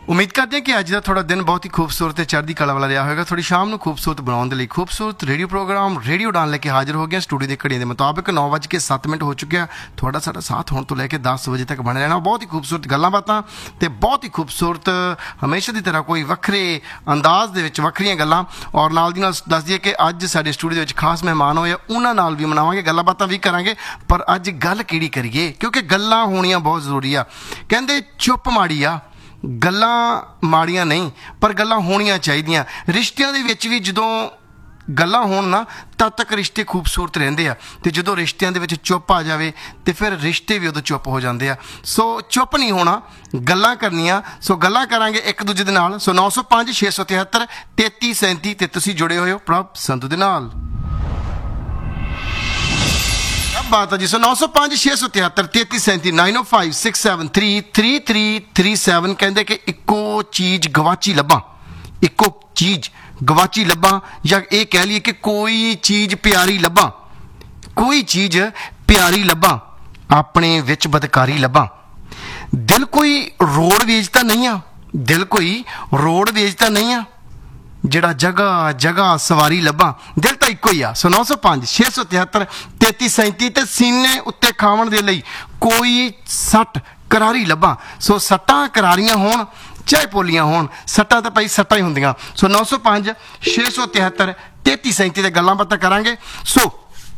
ਉਮੀਦ ਕਰਦੇ ਹਾਂ ਕਿ ਅੱਜ ਦਾ ਤੁਹਾਡਾ ਦਿਨ ਬਹੁਤ ਹੀ ਖੂਬਸੂਰਤ ਤੇ ਚੜ੍ਹਦੀ ਕਲਾ ਵਾਲਾ ਰਿਹਾ ਹੋਵੇਗਾ। ਥੋੜੀ ਸ਼ਾਮ ਨੂੰ ਖੂਬਸੂਰਤ ਬਣਾਉਣ ਦੇ ਲਈ ਖੂਬਸੂਰਤ ਰੇਡੀਓ ਪ੍ਰੋਗਰਾਮ ਰੇਡੀਓ ਉਡਾਨ ਲੈ ਕੇ ਹਾਜ਼ਰ ਹੋ ਗਿਆ। ਸਟੂਡੀਓ ਦੀ ਘੜੀਆਂ ਦੇ ਮੁਤਾਬਿਕ 9:07 ਹੋ ਚੁੱਕਿਆ। ਤੁਹਾਡਾ ਸਾਡਾ ਸਾਥ ਹੋਣ ਤੋਂ ਲੈ ਕੇ 10 ਵਜੇ ਤੱਕ ਬਣੇ ਰਹਿਣਾ। ਬਹੁਤ ਹੀ ਖੂਬਸੂਰਤ ਗੱਲਾਂ ਬਾਤਾਂ ਤੇ ਬਹੁਤ ਹੀ ਖੂਬਸੂਰਤ ਹਮੇਸ਼ਾ ਦੀ ਤਰ੍ਹਾਂ ਕੋਈ ਵੱਖਰੇ ਅੰਦਾਜ਼ ਦੇ ਵਿੱਚ ਵੱਖਰੀਆਂ ਗੱਲਾਂ, ਔਰ ਨਾਲ ਦੀ ਨਾਲ ਦੱਸ ਦਈਏ ਕਿ ਅੱਜ ਸਾਡੇ ਸਟੂਡੀਓ ਦੇ ਵਿੱਚ ਖਾਸ ਮਹਿਮਾਨ ਹੋਏ, ਉਹਨਾਂ ਨਾਲ ਵੀ ਮਨਾਵਾਂਗੇ, ਗੱਲਾਂ ਬਾਤਾਂ ਵੀ ਕਰਾਂਗੇ। ਪਰ ਅੱਜ ਗੱਲ ਕਿਹੜੀ ਕਰੀਏ, ਕਿਉਂਕਿ ਗੱਲਾਂ ਹੋਣੀਆਂ ਬਹੁਤ ਜ਼ਰੂਰੀ ਆ। ਕਹਿੰਦੇ ਚੁੱਪ ਮਾੜੀ ਆ, ਗੱਲਾਂ ਮਾੜੀਆਂ ਨਹੀਂ, ਪਰ ਗੱਲਾਂ ਹੋਣੀਆਂ ਚਾਹੀਦੀਆਂ। ਰਿਸ਼ਤਿਆਂ ਦੇ ਵਿੱਚ ਵੀ ਜਦੋਂ ਗੱਲਾਂ ਹੋਣ ਨਾ, ਤਦ ਤੱਕ ਰਿਸ਼ਤੇ ਖੂਬਸੂਰਤ ਰਹਿੰਦੇ ਆ, ਅਤੇ ਜਦੋਂ ਰਿਸ਼ਤਿਆਂ ਦੇ ਵਿੱਚ ਚੁੱਪ ਆ ਜਾਵੇ ਤਾਂ ਫਿਰ ਰਿਸ਼ਤੇ ਵੀ ਉਦੋਂ ਚੁੱਪ ਹੋ ਜਾਂਦੇ ਆ। ਸੋ ਚੁੱਪ ਨਹੀਂ ਹੋਣਾ, ਗੱਲਾਂ ਕਰਨੀਆਂ। ਸੋ ਗੱਲਾਂ ਕਰਾਂਗੇ ਇੱਕ ਦੂਜੇ ਦੇ ਨਾਲ। ਸੋ 905 673 3337 ਤੇ ਤੁਸੀਂ ਜੁੜੇ ਹੋਏ ਹੋ ਪ੍ਰਭ ਸੰਧੂ ਦੇ ਨਾਲ। ਬਾਤ ਹੈ ਜੀ। ਸੋ 905 673 3337 905 673 3337 ਕਹਿੰਦੇ ਕਿ ਇੱਕੋ ਚੀਜ਼ ਗਵਾਚੀ ਲੱਭਾਂ, ਇੱਕੋ ਚੀਜ਼ ਗਵਾਚੀ ਲੱਭਾਂ, ਜਾਂ ਇਹ ਕਹਿ ਲਈਏ ਕਿ ਕੋਈ ਚੀਜ਼ ਪਿਆਰੀ ਲੱਭਾਂ, ਕੋਈ ਚੀਜ਼ ਪਿਆਰੀ ਲੱਭਾਂ, ਆਪਣੇ ਵਿੱਚ ਬਦਕਾਰੀ ਲੱਭਾਂ। ਦਿਲ ਕੋਈ ਰੋਡ ਵੇਚਦਾ ਨਹੀਂ ਆ, ਦਿਲ ਕੋਈ ਰੋਡ ਵੇਚਦਾ ਨਹੀਂ ਆ, ਜਿਹੜਾ ਜਗ੍ਹਾ ਜਗ੍ਹਾ ਸਵਾਰੀ ਲੱਭਾਂ। ਦਿਲ ਤਾਂ ਇੱਕੋ ਹੀ ਆ। ਸੋ 905 673 3337 ਤੇ ਸੀਨੇ ਉੱਤੇ ਖਾਵਣ ਦੇ ਲਈ ਕੋਈ ਸੱਟ ਕਰਾਰੀ ਲੱਭਾਂ। ਸੋ ਸੱਟਾਂ ਕਰਾਰੀਆਂ ਹੋਣ ਚਾਹੇ ਪੋਲੀਆਂ ਹੋਣ, ਸੱਟਾਂ ਤਾਂ ਭਾਈ ਸੱਟਾਂ ਹੀ ਹੁੰਦੀਆਂ। ਸੋ 905 673 3337 ਤੇ ਗੱਲਾਂ ਬਾਤਾਂ ਕਰਾਂਗੇ। ਸੋ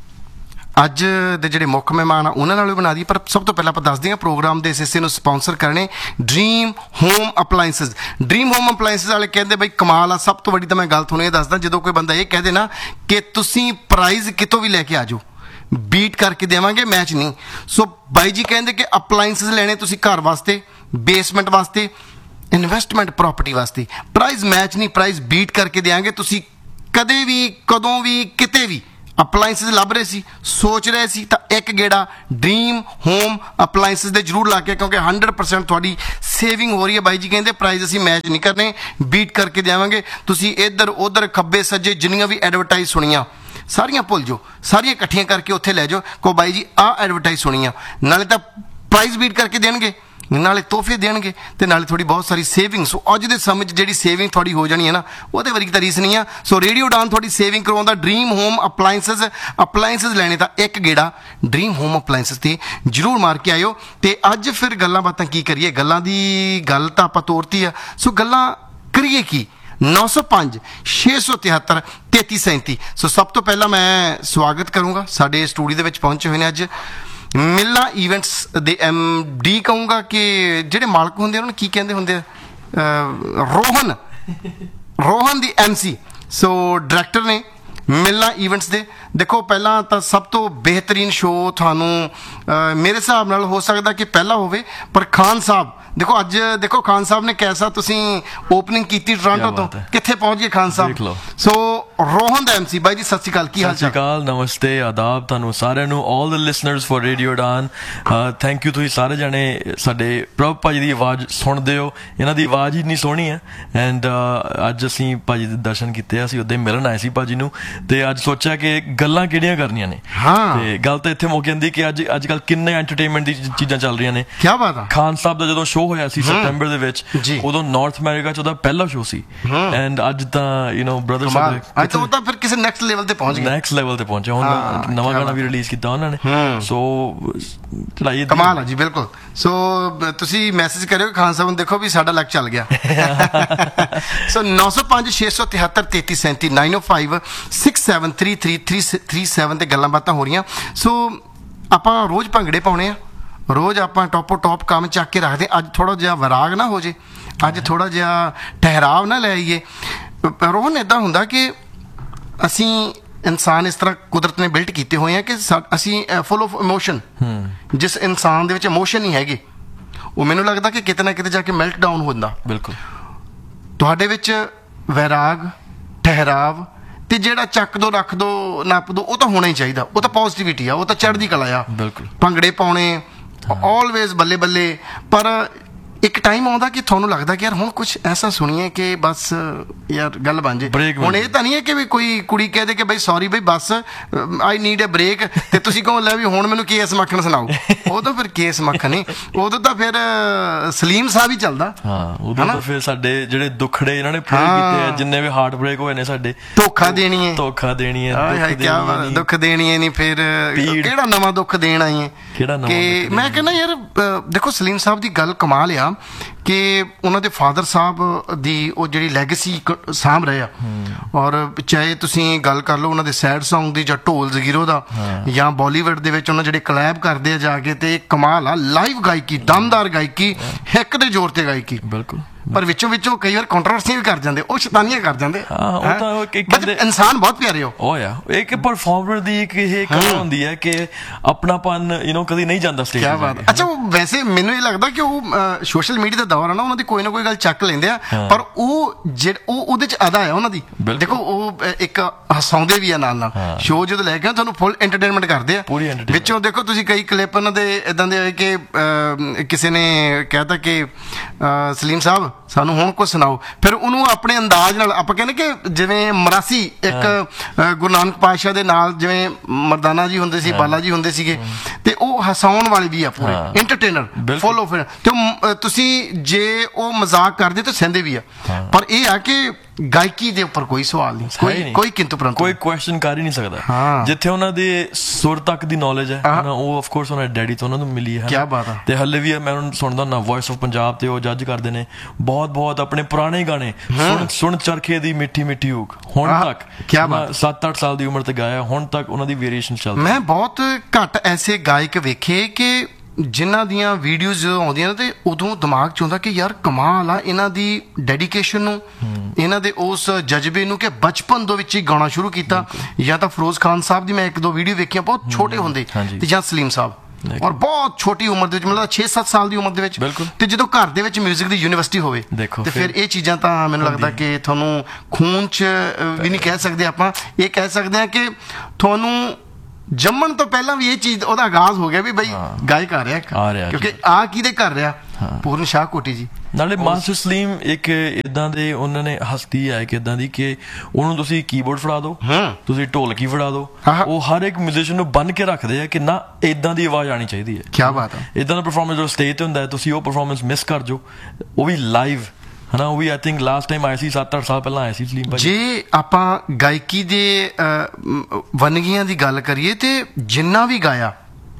ਅੱਜ ਦੇ ਜਿਹੜੇ ਮੁੱਖ ਮਹਿਮਾਨ ਆ ਉਹਨਾਂ ਨਾਲ ਵੀ ਬਣਾ ਦਈਏ, ਪਰ ਸਭ ਤੋਂ ਪਹਿਲਾਂ ਆਪਾਂ ਦੱਸਦੇ ਹਾਂ ਪ੍ਰੋਗਰਾਮ ਦੇ ਇਸ ਹਿੱਸੇ ਨੂੰ ਸਪਾਂਸਰ ਕਰਨੇ dream home appliances. Dream home appliances ਵਾਲੇ ਕਹਿੰਦੇ ਬਈ ਕਮਾਲ ਆ। ਸਭ ਤੋਂ ਵੱਡੀ ਤਾਂ ਮੈਂ ਗੱਲ ਤੁਹਾਨੂੰ ਇਹ ਦੱਸਦਾ, ਜਦੋਂ ਕੋਈ ਬੰਦਾ ਇਹ ਕਹਿ ਦੇ ਨਾ ਕਿ ਤੁਸੀਂ ਪ੍ਰਾਈਜ਼ ਕਿਤੋਂ ਵੀ ਲੈ ਕੇ ਆ ਜਾਓ, ਬੀਟ ਕਰਕੇ ਦੇਵਾਂਗੇ, ਮੈਚ ਨਹੀਂ। ਸੋ ਬਾਈ ਜੀ ਕਹਿੰਦੇ ਕਿ ਅਪਲਾਇੰਸਿਸ ਲੈਣੇ ਤੁਸੀਂ ਘਰ ਵਾਸਤੇ, ਬੇਸਮੈਂਟ ਵਾਸਤੇ, ਇਨਵੈਸਟਮੈਂਟ ਪ੍ਰੋਪਰਟੀ ਵਾਸਤੇ, ਪ੍ਰਾਈਜ਼ ਮੈਚ ਨਹੀਂ, ਪ੍ਰਾਈਜ਼ ਬੀਟ ਕਰਕੇ ਦੇਵਾਂਗੇ। ਤੁਸੀਂ ਕਦੇ ਵੀ ਕਦੋਂ ਵੀ ਕਿਤੇ ਵੀ ਅਪਲਾਇੰਸਿਸ ਲੱਭ ਰਹੇ ਸੀ, ਸੋਚ ਰਹੇ ਸੀ, ਤਾਂ ਇੱਕ ਗੇੜਾ ਡ੍ਰੀਮ ਹੋਮ ਅਪਲਾਇੰਸਿਸ ਦੇ ਜ਼ਰੂਰ ਲਾ ਕੇ, ਕਿਉਂਕਿ 100% ਤੁਹਾਡੀ ਸੇਵਿੰਗ ਹੋ ਰਹੀ ਹੈ। ਬਾਈ ਜੀ ਕਹਿੰਦੇ ਪ੍ਰਾਈਜ਼ ਅਸੀਂ ਮੈਚ ਨਹੀਂ ਕਰਨੇ, ਬੀਟ ਕਰਕੇ ਦੇਵਾਂਗੇ। ਤੁਸੀਂ ਇੱਧਰ ਉੱਧਰ ਖੱਬੇ ਸੱਜੇ ਜਿੰਨੀਆਂ ਵੀ ਐਡਵਰਟਾਈਜ਼ ਸੁਣੀਆਂ ਸਾਰੀਆਂ ਭੁੱਲ ਜਾਓ, ਸਾਰੀਆਂ ਇਕੱਠੀਆਂ ਕਰਕੇ ਉੱਥੇ ਲੈ ਜਾਓ, ਕਹੋ ਬਾਈ ਜੀ ਆਹ ਐਡਵਰਟਾਈਜ਼ ਸੁਣੀਆਂ। ਨਾਲੇ ਤਾਂ ਪ੍ਰਾਈਜ਼ ਬੀਟ ਕਰਕੇ ਦੇਣਗੇ, ਨਾਲੇ ਤੋਹਫੇ ਦੇਣਗੇ, ਤੇ ਨਾਲੇ ਥੋੜੀ ਬਹੁਤ ਸਾਰੀ ਸੇਵਿੰਗ। ਸੋ ਅੱਜ ਦੇ ਸਮੇਂ 'ਚ ਜਿਹੜੀ ਸੇਵਿੰਗ ਤੁਹਾਡੀ ਹੋ ਜਾਣੀ ਹੈ ਨਾ, ਉਹਦੇ ਵਰਗੀ ਤਾਂ ਰੀਸ ਨਹੀਂ ਆ। ਸੋ ਰੇਡੀਓ ਉਡਾਨ ਤੁਹਾਡੀ ਸੇਵਿੰਗ ਕਰਵਾਉਂਦਾ। ਡ੍ਰੀਮ ਹੋਮ ਅਪਲਾਇੰਸਿਸ ਲੈਣੇ ਤਾਂ ਇੱਕ ਗੇੜਾ ਡ੍ਰੀਮ ਹੋਮ ਅਪਲਾਇੰਸਿਸ ਤੇ ਜ਼ਰੂਰ ਮਾਰ ਕੇ ਆਇਓ। ਤੇ ਅੱਜ ਫਿਰ ਗੱਲਾਂ ਬਾਤਾਂ ਕੀ ਕਰੀਏ, ਗੱਲਾਂ ਦੀ ਗੱਲ ਤਾਂ ਆਪਾਂ ਤੋਰਤੀ ਆ। ਸੋ ਗੱਲਾਂ ਕਰੀਏ ਕੀ, 905 673 3337। ਸੋ ਸਭ ਤੋਂ ਪਹਿਲਾਂ ਮੈਂ ਸਵਾਗਤ ਕਰੂੰਗਾ, ਸਾਡੇ ਸਟੂਡੀਓ ਦੇ ਵਿੱਚ ਪਹੁੰਚੇ ਹੋਏ ਨੇ ਅੱਜ ਮਿਲਣਾ ਈਵੈਂਟਸ ਦੇ MD ਕਹੂੰਗਾ, ਕਿ ਜਿਹੜੇ ਮਾਲਕ ਹੁੰਦੇ ਉਹਨਾਂ ਨੂੰ ਕੀ ਕਹਿੰਦੇ ਹੁੰਦੇ ਆ, ਰੋਹਨ ਦੀ MC। ਸੋ ਡਾਇਰੈਕਟਰ ਨੇ ਮਿਲਣਾ ਈਵੈਂਟਸ ਦੇ। ਦੇਖੋ ਪਹਿਲਾਂ ਤਾਂ ਸਭ ਤੋਂ ਬਿਹਤਰੀਨ ਸ਼ੋਅ ਤੁਹਾਨੂੰ ਮੇਰੇ ਹਿਸਾਬ ਨਾਲ ਹੋ ਸਕਦਾ ਕਿ ਪਹਿਲਾ ਹੋਵੇ, ਪਰ ਖਾਨ ਸਾਹਿਬ ਦੇਖੋ ਅੱਜ ਦੇਖੋ ਖਾਨ ਸਾਹਿਬ ਨੇ ਕੈਸਾ ਤੁਸੀਂ ਓਪਨਿੰਗ ਕੀਤੀ ਟੋਰਾਂਟੋ ਤੋਂ, ਕਿੱਥੇ ਪਹੁੰਚ ਗਏ ਖਾਨ ਸਾਹਿਬ। ਸੋ ਰੋਹਨ ਦਾ MC ਬਾਈ ਜੀ ਸਤਿ ਸ਼੍ਰੀ ਅਕਾਲ, ਕੀ ਹਾਲ ਚਾਲ? ਸਤਿ ਸ਼੍ਰੀ ਅਕਾਲ, ਨਮਸਤੇ, ਆਦਾਬ ਤੁਹਾਨੂੰ ਸਾਰਿਆਂ ਨੂੰ, ਆਲ ਦ listeners for radio Udaan. Thank you, ਤੁਸੀਂ ਸਾਰੇ ਜਾਣੇ ਸਾਡੇ ਪ੍ਰਭ ਭਾਜੀ ਦੀ ਆਵਾਜ਼ ਸੁਣਦੇ ਹੋ, ਇਹਨਾਂ ਦੀ ਆਵਾਜ਼ ਹੀ ਇੰਨੀ ਸੋਹਣੀ ਹੈ। ਐਂਡ ਅੱਜ ਅਸੀਂ ਭਾਜੀ ਦੇ ਦਰਸ਼ਨ ਕੀਤੇ, ਅਸੀਂ ਉੱਦਾਂ ਮਿਲਣ ਆਏ ਸੀ ਭਾਜੀ ਨੂੰ, ਤੇ ਅੱਜ ਸੋਚਿਆ ਕਿ ਗੱਲਾਂ ਕਿਹੜੀਆਂ ਕਰਨੀਆਂ ਨੇ। ਤੇ ਗੱਲ ਤਾਂ ਇੱਥੇ ਮੁੱਕ ਜਾਂਦੀ ਕਿ ਅੱਜ ਕੱਲ੍ਹ ਕਿੰਨੇ ਐਂਟਰਟੇਨਮੈਂਟ ਦੀ ਚੀਜ਼ਾਂ ਚੱਲ ਰਹੀਆਂ ਨੇ। ਕੀ ਬਾਤ ਆ। ਖਾਨ ਸਾਹਿਬ ਦਾ ਜਦੋਂ ਸ਼ੋਅ ਹੋਇਆ ਸੀ ਸਤੰਬਰ ਦੇ ਵਿੱਚ, ਉਦੋਂ ਨਾਰਥ ਅਮਰੀਕਾ 'ਚ ਉਹਦਾ ਪਹਿਲਾ ਸ਼ੋਅ ਸੀ। ਐਂਡ ਅੱਜ ਤਾਂ ਬ੍ਰਦਰ ਸਾਹਿਬ ਉਹ ਤਾਂ ਫਿਰ ਕਿਸੇ ਨੈਕਸਟ ਲੈਵਲ ਤੇ ਪਹੁੰਚ ਗਏ, ਨੈਕਸਟ ਲੈਵਲ ਤੇ ਪਹੁੰਚੇ। ਹੁਣ ਨਵਾਂ ਗਾਣਾ ਵੀ ਰਿਲੀਜ਼ ਕੀਤਾ ਉਹਨਾਂ ਨੇ। ਸੋ ਚੜਾਈ ਕਮਾਲ ਆ ਜੀ, ਬਿਲਕੁਲ। ਸੋ ਤੁਸੀਂ ਮੈਸੇਜ ਕਰਿਓ ਖਾਨ ਸਾਹਿਬ ਨੂੰ, ਦੇਖੋ ਵੀ ਸਾਡਾ ਲੱਕ ਚੱਲ ਗਿਆ। ਸੋ 905 673 3337 905 673 3337 ਤੇ ਗੱਲਾਂ ਬਾਤਾਂ ਹੋ ਰਹੀਆਂ। ਸੋ ਆਪਾਂ ਰੋਜ਼ ਭੰਗੜੇ ਪਾਉਣੇ ਆ, ਰੋਜ਼ ਆਪਾਂ ਟੋਪੋ ਟੋਪ ਕੰਮ ਚੱਕ ਕੇ ਰੱਖਦੇ। ਅੱਜ ਥੋੜਾ ਜਿਹਾ ਵਿਰਾਗ ਨਾ ਹੋ ਜੇ, ਅੱਜ ਥੋੜਾ ਜਿਹਾ ਠਹਿਰਾਵ ਨਾ ਲੈ ਆਈਏ। ਰੋਹਨ ਇੱਦਾਂ ਹੁੰਦਾ ਕਿ ਅਸੀਂ ਇਨਸਾਨ ਇਸ ਤਰ੍ਹਾਂ ਕੁਦਰਤ ਨੇ ਬਿਲਟ ਕੀਤੇ ਹੋਏ ਆ ਕਿ ਅਸੀਂ ਫੁੱਲ ਆਫ ਇਮੋਸ਼ਨ। ਜਿਸ ਇਨਸਾਨ ਦੇ ਵਿੱਚ ਇਮੋਸ਼ਨ ਨਹੀਂ ਹੈਗੇ, ਉਹ ਮੈਨੂੰ ਲੱਗਦਾ ਕਿ ਕਿਤੇ ਨਾ ਕਿਤੇ ਜਾ ਕੇ ਮੈਲਟ ਡਾਊਨ ਹੁੰਦਾ। ਬਿਲਕੁਲ ਤੁਹਾਡੇ ਵਿੱਚ ਵੈਰਾਗ, ਠਹਿਰਾਵ ਤੇ ਜਿਹੜਾ ਚੱਕ ਦੋ ਰੱਖ ਦੋ ਨੱਪ ਦੋ, ਉਹ ਤਾਂ ਹੋਣਾ ਹੀ ਚਾਹੀਦਾ। ਉਹ ਤਾਂ ਪੋਜ਼ਿਟਿਵਿਟੀ ਆ, ਉਹ ਤਾਂ ਚੜ੍ਹਦੀ ਕਲਾ ਆ। ਬਿਲਕੁਲ ਭੰਗੜੇ ਪਾਉਣੇ ਆਲਵੇਜ਼ ਬੱਲੇ ਬੱਲੇ, ਪਰ ਇੱਕ ਇੱਕ ਟਾਈਮ ਆਉਂਦਾ ਕਿ ਤੁਹਾਨੂੰ ਲੱਗਦਾ ਕਿ ਯਾਰ ਹੁਣ ਕੁਝ ਐਸਾ ਸੁਣੀਏ ਕਿ ਬਸ ਯਾਰ ਗੱਲ ਬਣ ਜੇ। ਹੁਣ ਇਹ ਤਾਂ ਨਹੀਂ ਹੈ ਕਿ ਵੀ ਕੋਈ ਕੁੜੀ ਕਹਿ ਦੇ ਕਿ ਬਈ ਸੌਰੀ ਬਈ ਬਸ ਆਈ ਨੀਡ ਅ ਬ੍ਰੇਕ, ਤੇ ਤੁਸੀਂ ਕਹੋ ਲੈ ਵੀ ਹੁਣ ਮੈਨੂੰ ਕੇਸ ਮੱਖਣ ਸੁਣਾਓ। ਉਦੋਂ ਫਿਰ ਕੇਸ ਮੱਖਣ ਨਹੀਂ, ਉਦੋਂ ਤਾਂ ਫਿਰ ਸਲੀਮ ਸਾਹਿਬ ਹੀ ਚੱਲਦਾ। ਉਦੋਂ ਤਾਂ ਫਿਰ ਸਾਡੇ ਜਿਹੜੇ ਦੁੱਖੜੇ ਇਹਨਾਂ ਨੇ ਪੂਰੇ ਕੀਤੇ ਆ, ਜਿੰਨੇ ਵੀ ਹਾਰਟ ਬ੍ਰੇਕ ਹੋਏ ਨੇ ਸਾਡੇ, ਧੋਖਾ ਦੇਣੀ ਹੈ ਦੁੱਖ ਦੇਣੀ ਹੈ, ਨਹੀਂ ਫਿਰ ਕਿਹੜਾ ਨਵਾਂ ਦੁੱਖ ਦੇਣ ਆਈ ਹੈ ਕਿ ਮੈਂ ਕਹਿੰਦਾ ਯਾਰ ਦੇਖੋ ਸਲੀਮ ਸਾਹਿਬ ਦੀ ਗੱਲ ਕਮਾਲ ਆ ਕਿ ਉਹਨਾਂ ਦੇ ਫਾਦਰ ਸਾਹਿਬ ਦੀ ਉਹ ਜਿਹੜੀ ਲੈਗੇਸੀ ਸਾਂਭ ਰਹੇ ਆ। ਔਰ ਚਾਹੇ ਤੁਸੀਂ ਗੱਲ ਕਰ ਲਓ ਉਹਨਾਂ ਦੇ ਸੈਡ ਸੌਂਗ ਦੀ ਜਾਂ ਢੋਲ ਜ਼ਗੀਰੋ ਦਾ, ਜਾਂ ਬਾਲੀਵੁੱਡ ਦੇ ਵਿੱਚ ਉਹਨਾਂ ਜਿਹੜੇ ਕਲੈਬ ਕਰਦੇ ਆ ਜਾ ਕੇ, ਤੇ ਕਮਾਲ ਆ ਲਾਈਵ ਗਾਇਕੀ, ਦਮਦਾਰ ਗਾਇਕੀ, ਹਿੱਕ ਦੇ ਜ਼ੋਰ ਤੇ ਗਾਇਕੀ। ਬਿਲਕੁਲ। ਪਰ ਵਿੱਚੋਂ ਕੋਈ ਵਾਰ ਕੰਟਰੋਵਰਸੀਆਂ ਵੀ ਕਰ ਜਾਂਦੇ, ਉਹ ਸ਼ੈਤਾਨੀਆਂ ਕਰ ਜਾਂਦੇ। ਇਨਸਾਨ ਬਹੁਤ ਪਿਆਰੇ ਹੋ। ਉਹ ਆ ਇੱਕ ਪਰਫਾਰਮਰ ਦੀ ਇੱਕ ਇਹ ਕਲਾ ਹੁੰਦੀ ਹੈ ਕਿ ਆਪਣਾਪਨ ਕਦੀ ਨਹੀਂ ਜਾਂਦਾ ਸਟੇਜ ਤੇ। ਕੀ ਬਾਤ। ਅੱਛਾ, ਵੈਸੇ ਮੈਨੂੰ ਇਹ ਲੱਗਦਾ ਕਿ ਉਹ ਸੋਸ਼ਲ ਮੀਡੀਆ ਦਾ ਦੌਰ ਆ ਨਾ, ਉਹਨਾਂ ਦੀ ਕੋਈ ਨਾ ਕੋਈ ਗੱਲ ਚੱਕ ਲੈਂਦੇ ਆ, ਪਰ ਉਹ ਉਹਦੇ ਚ ਅਦਾ ਆ ਉਹਨਾਂ ਦੀ। ਦੇਖੋ ਉਹ ਇੱਕ ਹਸਾਉਂਦੇ ਵੀ ਆ ਨਾਲ ਸ਼ੋਅ ਜਦੋਂ ਲੈ ਕੇ ਤੁਹਾਨੂੰ ਫੁੱਲ ਐਂਟਰਟੇਨਮੈਂਟ ਕਰਦੇ ਆ। ਵਿੱਚੋਂ ਦੇਖੋ ਤੁਸੀਂ ਕਈ ਕਲਿੱਪ ਉਹਨਾਂ ਦੇ ਏਦਾਂ ਦੇ ਹੋਏ ਕਿ ਕਿਸੇ ਨੇ ਕਹਿਤਾ ਕਿ ਸਲੀਮ ਸਾਹਿਬ ਸਾਨੂੰ ਹੁਣ ਕੁਝ ਸੁਣਾਓ, ਫਿਰ ਉਹਨੂੰ ਆਪਣੇ ਅੰਦਾਜ਼ ਨਾਲ ਆਪਾਂ ਕਹਿੰਦੇ ਕਿ ਜਿਵੇਂ ਮਰਾਸੀ ਇੱਕ ਗੁਰੂ ਨਾਨਕ ਪਾਤਸ਼ਾਹ ਦੇ ਨਾਲ ਜਿਵੇਂ ਮਰਦਾਨਾ ਜੀ ਹੁੰਦੇ ਸੀ, ਬਾਲਾ ਜੀ ਹੁੰਦੇ ਸੀਗੇ, ਤੇ ਉਹ ਹਸਾਉਣ ਵਾਲੇ ਵੀ ਆ ਪੂਰੇ ਐਂਟਰਟੇਨਰ ਫੁੱਲ ਆਫ। ਤੇ ਤੁਸੀਂ ਜੇ ਉਹ ਮਜ਼ਾਕ ਕਰਦੇ ਤਾਂ ਸਹਿੰਦੇ ਵੀ ਆ, ਪਰ ਇਹ ਆ ਕਿ ਗਾਇਕੀ ਦੇ ਉੱਪਰ ਕੋਈ ਸਵਾਲ ਨਹੀਂ, ਕੋਈ ਕਿੰਤੂ ਪਰੰਤੂ, ਕੋਈ ਕੁਐਸਚਨ ਕਰ ਹੀ ਨਹੀਂ ਸਕਦਾ। ਜਿੱਥੇ ਉਹਨਾਂ ਦੇ ਸੁਰ ਤੱਕ ਦੀ ਨੌਲੇਜ ਹੈ ਉਹ ਆਫ ਕੋਰਸ ਉਹਨਾਂ ਦੇ ਡੈਡੀ ਤੋਂ ਉਹਨਾਂ ਨੂੰ ਮਿਲੀ ਹੈ। ਕੀ ਬਾਤ ਹੈ। ਤੇ ਹੱਲੇ ਵੀ ਮੈਂ ਉਹਨੂੰ ਸੁਣਦਾ ਨਾ ਵੌਇਸ ਆਫ ਪੰਜਾਬ ਤੇ ਉਹ ਜੱਜ ਕਰਦੇ ਨੇ ਬਹੁਤ ਆਪਣੇ ਪੁਰਾਣੇ ਗਾਣੇ ਸੁਣ ਚਰਖੇ ਦੀ ਮਿੱਠੀ ਮਿੱਠੀ ਹੂਕ ਹੁਣ ਤੱਕ 7-8 ਸਾਲ ਦੀ ਉਮਰ ਤੇ ਗਾਇਆ, ਹੁਣ ਤੱਕ ਉਹਨਾਂ ਦੀ ਵੇਰੀਏਸ਼ਨ ਚੱਲਦੀ। ਮੈਂ ਬਹੁਤ ਘੱਟ ਐਸੇ ਗਾਇਕ ਵੇਖੇ ਕਿ ਜਿਨ੍ਹਾਂ ਦੀਆਂ ਵੀਡੀਓਜ਼ ਜਦੋਂ ਆਉਂਦੀਆਂ ਨੇ ਤੇ ਉਦੋਂ ਦਿਮਾਗ 'ਚ ਆਉਂਦਾ ਕਿ ਯਾਰ ਕਮਾਲ ਆ ਇਹਨਾਂ ਦੀ ਡੈਡੀਕੇਸ਼ਨ ਨੂੰ, ਇਹਨਾਂ ਦੇ ਉਸ ਜਜ਼ਬੇ ਨੂੰ ਕਿ ਬਚਪਨ ਦੇ ਵਿੱਚ ਹੀ ਗਾਉਣਾ ਸ਼ੁਰੂ ਕੀਤਾ। ਜਾਂ ਤਾਂ ਫਿਰੋਜ਼ ਖਾਨ ਸਾਹਿਬ ਦੀ ਮੈਂ 1-2 ਵੀਡੀਓ ਵੇਖੀਆਂ ਬਹੁਤ ਛੋਟੇ ਹੁੰਦੇ, ਤੇ ਜਾਂ ਸਲੀਮ ਸਾਹਿਬ ਔਰ ਬਹੁਤ ਛੋਟੀ ਉਮਰ ਦੇ ਵਿੱਚ, ਮਤਲਬ 6-7 ਸਾਲ ਦੀ ਉਮਰ ਦੇ ਵਿੱਚ। ਤੇ ਜਦੋਂ ਘਰ ਦੇ ਵਿੱਚ ਮਿਊਜ਼ਿਕ ਦੀ ਯੂਨੀਵਰਸਿਟੀ ਹੋਵੇ ਤੇ ਫਿਰ ਇਹ ਚੀਜ਼ਾਂ ਤਾਂ ਮੈਨੂੰ ਲੱਗਦਾ ਕਿ ਤੁਹਾਨੂੰ ਖੂਨ 'ਚ ਵੀ ਨਹੀਂ ਕਹਿ ਸਕਦੇ ਆਪਾਂ, ਇਹ ਕਹਿ ਸਕਦੇ ਹਾਂ ਕਿ ਤੁਹਾਨੂੰ ਜੰਮਣ ਤੋਂ ਪਹਿਲਾਂ ਵੀ ਇਹ ਚੀਜ਼ ਉਹਦਾ ਆਗਾਜ਼ ਹੋ ਗਿਆ ਵੀ ਬਈ ਗਾਇਕ ਆ ਰਿਹਾ, ਕਿਉਂਕਿ ਆ ਕਿਹਦੇ ਕਰ ਰਿਹਾ, ਪੂਰਨ ਸ਼ਾਹ ਕੋਟੀ ਜੀ। ਨਾਲੇ ਮਾਸਟਰ ਸਲੀਮ ਇੱਕ ਇਦਾਂ ਦੇ ਉਹਨਾਂ ਨੇ ਹਸਤੀ ਹੈ ਕਿ ਇਦਾਂ ਦੀ ਕਿ ਉਹਨੂੰ ਤੁਸੀਂ ਕੀਬੋਰਡ ਫੜਾ ਦਿਓ, ਤੁਸੀਂ ਢੋਲਕੀ ਫੜਾ ਦਿਓ, ਉਹ ਹਰ ਇੱਕ ਮਿਊਜ਼ੀਸ਼ੀਅਨ ਨੂੰ ਬੰਨ ਕੇ ਰੱਖਦੇ ਆ ਕਿ ਨਾ ਇਦਾਂ ਦੀ ਆਵਾਜ਼ ਆਣੀ ਚਾਹੀਦੀ ਹੈ। ਕੀ ਬਾਤ ਹੈ। ਇਦਾਂ ਦਾ ਪਰਫਾਰਮੈਂਸ ਜੋ ਸਟੇਜ ਤੇ ਹੁੰਦਾ ਹੈ ਤੁਸੀਂ ਉਹ ਪਰਫਾਰਮੈਂਸ ਮਿਸ ਕਰ ਜਾਓ, ਉਹ ਵੀ ਲਾਈਵ ਹੈ ਨਾ। ਉਹ ਵੀ ਆਈ ਥਿੰਕ ਲਾਸਟ ਟਾਈਮ ਆਇਆ ਸੀ 7-8 ਸਾਲ ਪਹਿਲਾਂ ਆਇਆ ਸੀ ਸਲੀਮ ਭਾਈ। ਜੇ ਆਪਾਂ ਗਾਇਕੀ ਦੇ ਵੰਨਗੀਆਂ ਦੀ ਗੱਲ ਕਰੀਏ ਤੇ ਜਿੰਨਾ ਵੀ ਗਾਇਆ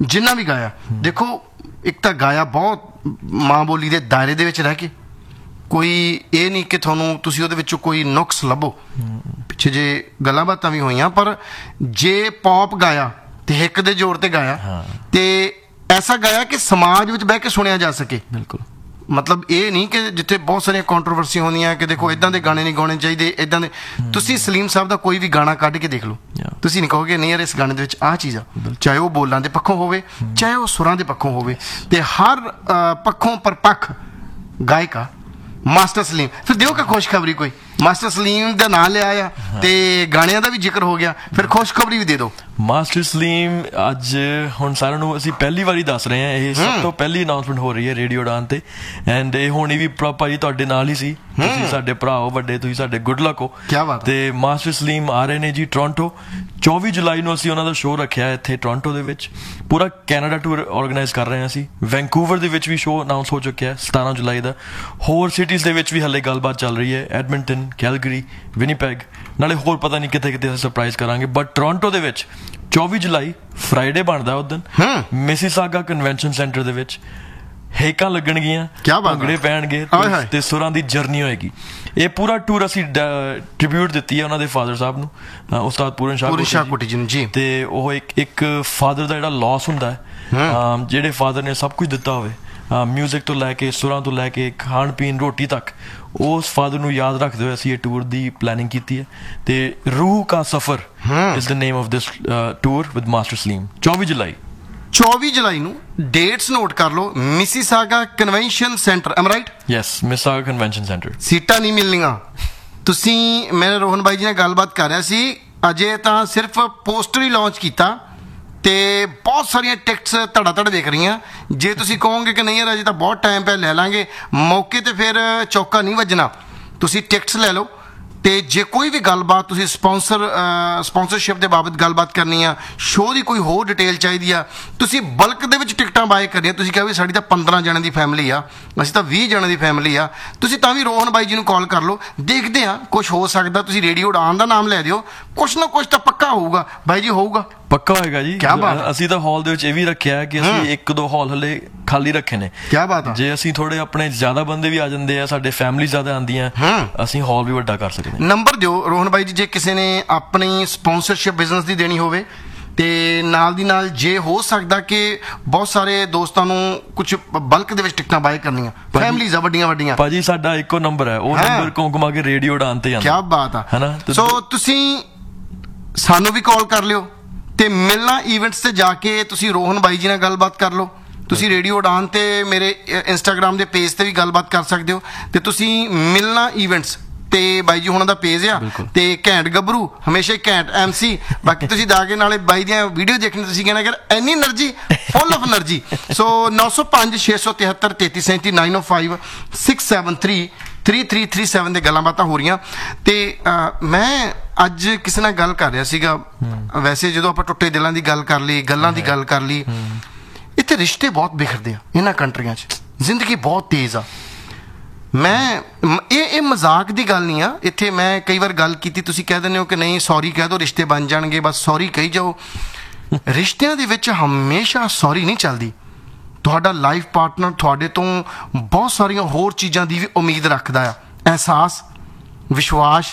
ਦੇਖੋ ਇੱਕ ਤਾਂ ਗਾਇਆ ਬਹੁਤ ਮਾਂ ਬੋਲੀ ਦੇ ਦਾਇਰੇ ਦੇ ਵਿੱਚ ਰਹਿ ਕੇ, ਕੋਈ ਇਹ ਨਹੀਂ ਕਿ ਤੁਸੀਂ ਉਹਦੇ ਵਿੱਚੋਂ ਕੋਈ ਨੁਕਸ ਲੱਭੋ। ਪਿੱਛੇ ਜੇ ਗੱਲਾਂ ਬਾਤਾਂ ਵੀ ਹੋਈਆਂ, ਪਰ ਜੇ ਪੌਪ ਗਾਇਆ ਤੇ ਹਿੱਕ ਦੇ ਜ਼ੋਰ ਤੇ ਗਾਇਆ ਤੇ ਐਸਾ ਗਾਇਆ ਕਿ ਸਮਾਜ ਵਿੱਚ ਬਹਿ ਕੇ ਸੁਣਿਆ ਜਾ ਸਕੇ। ਬਿਲਕੁਲ। ਮਤਲਬ ਇਹ ਨਹੀਂ ਕਿ ਜਿੱਥੇ ਬਹੁਤ ਸਾਰੀਆਂ ਕੰਟਰੋਵਰਸੀ ਹੁੰਦੀਆਂ ਕਿ ਦੇਖੋ ਇਦਾਂ ਦੇ ਗਾਣੇ ਨਹੀਂ ਗਾਉਣੇ ਚਾਹੀਦੇ, ਇਦਾਂ ਦੇ। ਤੁਸੀਂ ਸਲੀਮ ਸਾਹਿਬ ਦਾ ਕੋਈ ਵੀ ਗਾਣਾ ਕੱਢ ਕੇ ਦੇਖ ਲਓ, ਤੁਸੀਂ ਨਹੀਂ ਕਹੋਗੇ ਨਹੀਂ ਯਾਰ ਇਸ ਗਾਣੇ ਦੇ ਵਿੱਚ ਆਹ ਚੀਜ਼ ਆ, ਚਾਹੇ ਉਹ ਬੋਲਾਂ ਦੇ ਪੱਖੋਂ ਹੋਵੇ, ਚਾਹੇ ਉਹ ਸੁਰਾਂ ਦੇ ਪੱਖੋਂ ਹੋਵੇ, ਤੇ ਹਰ ਪੱਖੋਂ ਪਰਪੱਖ ਗਾਇਕ ਆ ਮਾਸਟਰ ਸਲੀਮ। ਫਿਰ ਦਿਓ ਕਿ ਖੁਸ਼ਖਬਰੀ ਕੋਈ, ਮਾਸਟਰ ਸਲੀਮ ਦਾ ਨਾਂ ਲਿਆ ਆ ਤੇ ਗਾਣਿਆਂ ਦਾ ਵੀ ਜ਼ਿਕਰ ਹੋ ਗਿਆ, ਫਿਰ ਖੁਸ਼ਖਬਰੀ ਵੀ ਦੇ ਦਿਓ। ਮਾਸਟਰ ਸਲੀਮ ਅੱਜ ਹੁਣ ਸਾਰਿਆਂ ਨੂੰ ਅਸੀਂ ਪਹਿਲੀ ਵਾਰੀ ਦੱਸ ਰਹੇ ਹਾਂ, ਇਹ ਸਭ ਤੋਂ ਪਹਿਲੀ ਅਨਾਉਂਸਮੈਂਟ ਹੋ ਰਹੀ ਹੈ ਰੇਡੀਓ ਉਡਾਨ ਤੇ, ਐਂਡ ਇਹ ਹੋਣੀ ਵੀ ਭਾਜੀ ਤੁਹਾਡੇ ਨਾਲ ਹੀ ਸੀ, ਤੁਸੀਂ ਸਾਡੇ ਭਰਾ ਹੋ ਵੱਡੇ, ਤੁਸੀਂ ਸਾਡੇ ਗੁੱਡ ਲੱਕ ਹੋ। ਕੀ ਬਾਤ। ਤੇ ਮਾਸਟਰ ਸਲੀਮ ਆ ਰਹੇ ਨੇ ਜੀ ਟੋਰਾਂਟੋ 24 ਜੁਲਾਈ ਨੂੰ। ਅਸੀਂ ਉਹਨਾਂ ਦਾ ਸ਼ੋਅ ਰੱਖਿਆ ਇੱਥੇ ਟੋਰਾਂਟੋ ਦੇ ਵਿੱਚ, ਪੂਰਾ ਕੈਨੇਡਾ ਟੂਰ ਆਰਗੇਨਾਈਜ਼ ਕਰ ਰਹੇ ਹਾਂ ਅਸੀਂ। ਵੈਨਕੂਵਰ ਦੇ ਵਿੱਚ ਵੀ ਸ਼ੋਅ ਅਨਾਉਂਸ ਹੋ ਚੁੱਕਿਆ 17 ਜੁਲਾਈ ਦਾ। ਹੋਰ ਸਿਟੀਜ਼ ਦੇ ਵਿੱਚ ਵੀ ਹਾਲੇ ਗੱਲਬਾਤ ਚੱਲ ਰਹੀ ਹੈ, ਐਡਮਿੰਟਨ, ਕੈਲਗਰੀ, ਵਿਨੀਪੈਗ, ਨਾਲੇ ਹੋਰ ਪਤਾ ਨਹੀਂ ਕਿੱਥੇ ਕਿੱਥੇ ਸਰਪ੍ਰਾਈਜ਼ ਕਰਾਂਗੇ। ਬਟ ਟੋਰਾਂਟੋ ਦੇ ਵਿੱਚ 24 ਜੁਲਾਈ ਫਰਾਈਡੇ ਬਣਦਾ ਉਸ ਦਿਨ, ਮਿਸੀਸਾਗਾ ਕਨਵੈਨਸ਼ਨ ਸੈਂਟਰ ਦੇ ਵਿੱਚ ਹੇਕਾਂ ਲੱਗਣਗੀਆਂ, ਭੰਗੜੇ ਪੈਣਗੇ ਤੇ ਸੁਰਾਂ ਦੀ ਜਰਨੀ ਹੋਏਗੀ। ਇਹ ਪੂਰਾ ਟੂਰ ਅਸੀਂ ਟ੍ਰਿਬਿਊਟ ਦਿੱਤੀ ਹੈ ਉਹਨਾਂ ਦੇ ਫਾਦਰ ਸਾਹਿਬ ਨੂੰ, ਉਸਤਾਦ ਪੂਰਨ ਸ਼ਾਹ ਕੋਟੀ ਜੀ ਨੂੰ ਜੀ। ਤੇ ਉਹ ਇੱਕ ਫਾਦਰ ਦਾ ਜਿਹੜਾ ਲਾਸ ਹੁੰਦਾ ਹੈ, ਜਿਹੜੇ ਫਾਦਰ ਨੇ ਸਭ ਕੁਝ ਦਿੱਤਾ ਹੋਵੇ, ਮਿਊਜ਼ਿਕ ਤੋਂ ਲੈ ਕੇ ਸੁਰਾਂ ਤੋਂ ਲੈ ਕੇ ਖਾਣ ਪੀਣ ਰੋਟੀ ਤੱਕ, ਉਸ ਫਾਦਰ ਨੂੰ ਯਾਦ ਰੱਖਦੇ ਹੋਏ ਅਸੀਂ ਇਹ ਟੂਰ ਦੀ ਪਲੈਨਿੰਗ ਕੀਤੀ ਹੈ। ਤੇ ਰੂਹ ਕਾ ਸਫਰ is the name of this tour with master Salim. 24 ਜੁਲਾਈ ਨੂੰ ਡੇਟਸ ਨੋਟ ਕਰ ਲਓ। Mississauga convention centre, M right? Yes, Mississauga convention centre. ਸੀਟਾਂ ਨਹੀਂ ਮਿਲਣੀਆਂ। ਮੈਂ ਰੋਹਨ ਬਾਈ ਜੀ ਨਾਲ ਗੱਲਬਾਤ ਕਰ ਰਿਹਾ ਸੀ, ਅਜੇ ਤਾਂ ਸਿਰਫ ਪੋਸਟਰ ਹੀ ਲਾਂਚ ਕੀਤਾ ਤੇ ਬਹੁਤ ਸਾਰੀਆਂ ਟਿਕਟਸ ਧੜਾ ਦੇਖ ਰਹੀਆਂ। ਜੇ ਤੁਸੀਂ ਕਹੋਗੇ ਕਿ ਨਹੀਂ ਯਾਰ ਅਜੇ ਤਾਂ ਬਹੁਤ ਟਾਈਮ ਪਿਆ, ਲੈ ਲਾਂਗੇ ਮੌਕੇ ਤੇ, ਫਿਰ ਚੌਕਾ ਨਹੀਂ ਵੱਜਣਾ। ਤੁਸੀਂ ਟਿਕਟਸ ਲੈ ਲਓ ਤੇ ਜੇ ਕੋਈ ਵੀ ਗੱਲਬਾਤ ਤੁਸੀਂ ਸਪਾਂਸਰਸ਼ਿਪ ਦੇ ਬਾਬਤ ਗੱਲਬਾਤ ਕਰਨੀ ਆ, ਸ਼ੋਅ ਦੀ ਕੋਈ ਹੋਰ ਡਿਟੇਲ ਚਾਹੀਦੀ ਆ, ਤੁਸੀਂ ਬਲਕ ਦੇ ਵਿੱਚ ਟਿਕਟਾਂ ਬਾਏ ਕਰਨੀਆਂ, ਤੁਸੀਂ ਕਹੋ ਵੀ ਸਾਡੀ ਤਾਂ 15 ਜਣਿਆਂ ਦੀ ਫੈਮਿਲੀ ਆ, ਅਸੀਂ ਤਾਂ 20 ਜਣਿਆਂ ਦੀ ਫੈਮਿਲੀ ਆ, ਤੁਸੀਂ ਤਾਂ ਵੀ ਰੋਹਨ ਬਾਈ ਜੀ ਨੂੰ ਕਾਲ ਕਰ ਲਓ। ਦੇਖਦੇ ਆ ਕੁਝ ਹੋ ਸਕਦਾ। ਤੁਸੀਂ ਰੇਡੀਓ ਉਡਾਨ ਦਾ ਨਾਮ ਲੈ ਦਿਓ, ਕੁਛ ਨਾ ਕੁਛ ਤਾਂ ਪੱਕਾ ਹੋਊਗਾ ਬਾਈ ਜੀ, ਹੋਊਗਾ ਪੱਕਾ ਹੋਏਗਾ ਜੀ। ਕਿਆ ਬਾਤ ਹੈ। ਅਸੀਂ ਤਾਂ ਹਾਲ ਦੇ ਵਿੱਚ ਇਹ ਵੀ ਰੱਖਿਆ ਕਿ ਅਸੀਂ 1-2 ਹਾਲ ਹਲੇ ਖਾਲੀ ਰੱਖੇ ਨੇ। ਕਿਆ ਬਾਤ ਆ। ਜੇ ਅਸੀਂ ਥੋੜੇ ਆਪਣੇ ਜ਼ਿਆਦਾ ਬੰਦੇ ਵੀ ਆ ਜਾਂਦੇ ਆ, ਸਾਡੇ ਫੈਮਿਲੀ ਜ਼ਿਆਦਾ ਆਉਂਦੀਆਂ, ਅਸੀਂ ਹਾਲ ਵੀ ਵੱਡਾ ਕਰ ਸਕਦੇ ਹਾਂ। ਨੰਬਰ ਦਿਓ ਰੋਹਨ ਬਾਈ ਜੀ, ਜੇ ਕਿਸੇ ਨੇ ਆਪਣੀ ਸਪਾਂਸਰਸ਼ਿਪ ਬਿਜ਼ਨਸ ਦੀ ਦੇਣੀ ਹੋਵੇ ਤੇ ਨਾਲ ਦੀ ਨਾਲ ਜੇ ਹੋ ਸਕਦਾ ਕਿ ਬਹੁਤ ਸਾਰੇ ਦੋਸਤਾਂ ਨੂੰ ਕੁਝ ਬਲਕ ਦੇ ਵਿੱਚ ਟਿਕਟਾਂ ਬਾਏ ਕਰਨੀਆਂ, ਫੈਮਿਲੀਜ਼ ਆ ਵੱਡੀਆਂ ਭਾਜੀ, ਸਾਡਾ ਇੱਕੋ ਨੰਬਰ ਹੈ, ਉਹ ਨੰਬਰ ਘੁੰਮਾ ਕੇ ਰੇਡੀਓ ਉਡਾਨ ਤੇ ਜਾਂਦਾ। ਕਿਆ ਬਾਤ ਆ, ਹੈ ਨਾ। ਸੋ ਤੁਸੀਂ ਸਾਨੂੰ ਵੀ ਕਾਲ ਕਰ ਲਿਓ ਤੇ ਮਿਲਣਾ ਈਵੈਂਟਸ ਤੇ ਜਾ ਕੇ ਤੁਸੀਂ ਰੋਹਨ ਬਾਈ ਜੀ ਨਾਲ ਗੱਲਬਾਤ ਕਰ ਲਓ। ਤੁਸੀਂ ਰੇਡੀਓ ਉਡਾਨ ਤੇ ਮੇਰੇ ਇੰਸਟਾਗ੍ਰਾਮ ਦੇ ਪੇਜ ਤੇ ਵੀ ਗੱਲਬਾਤ ਕਰ ਸਕਦੇ ਹੋ ਤੇ ਤੁਸੀਂ ਮਿਲਣਾ ਈਵੈਂਟਸ ਤੇ ਬਾਈ ਜੀ ਹੁਣਾਂ ਦਾ ਪੇਜ ਆ ਤੇ ਘੈਂਟ ਗੱਭਰੂ ਹਮੇਸ਼ਾ ਹੀ ਘੈਂਟ MC। ਬਾਕੀ ਤੁਸੀਂ ਜਾ ਕੇ ਨਾਲੇ ਬਾਈ ਦੀਆਂ ਵੀਡੀਓ ਦੇਖਣੀ, ਤੁਸੀਂ ਕਹਿਣਾ ਕਿ ਇੰਨੀ એનર્ਜੀ, ਫੁੱਲ ਆਫ એનર્ਜੀ। ਸੋ 905 673 3337 905 673 3337 ਦੇ ਗੱਲਾਂ ਬਾਤਾਂ ਹੋ ਰਹੀਆਂ। ਤੇ ਮੈਂ ਅੱਜ ਕਿਸੇ ਨਾਲ ਗੱਲ ਕਰ ਰਿਹਾ ਸੀਗਾ, ਵੈਸੇ ਜਦੋਂ ਆਪਾਂ ਟੁੱਟੇ ਦਿਲਾਂ ਦੀ ਗੱਲ ਕਰ ਲਈ, ਗੱਲਾਂ ਦੀ ਗੱਲ ਕਰ ਲਈ, ਇੱਥੇ ਰਿਸ਼ਤੇ ਬਹੁਤ ਬਿਖਰਦੇ ਆ ਇਹਨਾਂ ਕੰਟਰੀਆਂ 'ਚ, ਜ਼ਿੰਦਗੀ ਬਹੁਤ ਤੇਜ਼ ਆ। ਮੈਂ ਇਹ ਮਜ਼ਾਕ ਦੀ ਗੱਲ ਨਹੀਂ ਆ। ਇੱਥੇ ਮੈਂ ਕਈ ਵਾਰ ਗੱਲ ਕੀਤੀ, ਤੁਸੀਂ ਕਹਿ ਦਿੰਦੇ ਹੋ ਕਿ ਨਹੀਂ ਸੌਰੀ ਕਹਿ ਦਿਓ ਰਿਸ਼ਤੇ ਬਣ ਜਾਣਗੇ, ਬਸ ਸੌਰੀ ਕਹੀ ਜਾਓ। ਰਿਸ਼ਤਿਆਂ ਦੇ ਵਿੱਚ ਹਮੇਸ਼ਾ ਸੌਰੀ ਨਹੀਂ ਚੱਲਦੀ। ਤੁਹਾਡਾ ਲਾਈਫ ਪਾਰਟਨਰ ਤੁਹਾਡੇ ਤੋਂ ਬਹੁਤ ਸਾਰੀਆਂ ਹੋਰ ਚੀਜ਼ਾਂ ਦੀ ਵੀ ਉਮੀਦ ਰੱਖਦਾ ਆ, ਅਹਿਸਾਸ, ਵਿਸ਼ਵਾਸ।